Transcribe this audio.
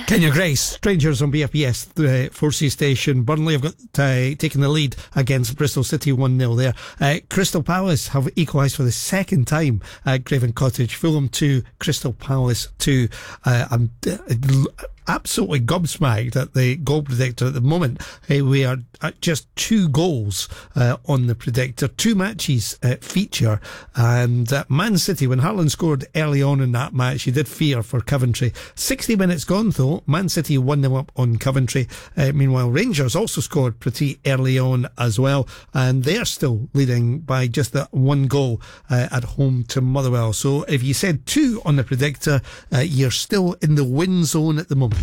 Kenya Grace, Strangers on BFBS 4C station. Burnley have got taken the lead against Bristol City 1-0 there. Crystal Palace have equalised for the second time at Craven Cottage. Fulham 2, Crystal Palace 2. I'm absolutely gobsmacked at the goal predictor at the moment. We are at just 2 goals on the predictor. 2 matches feature, and Man City, when Haaland scored early on in that match, he did fear for Coventry. 60 minutes gone though, Man City 1-0 up on Coventry. Meanwhile, Rangers also scored pretty early on as well, and they're still leading by just that 1 goal at home to Motherwell. So if you said 2 on the predictor, you're still in the win zone at the moment.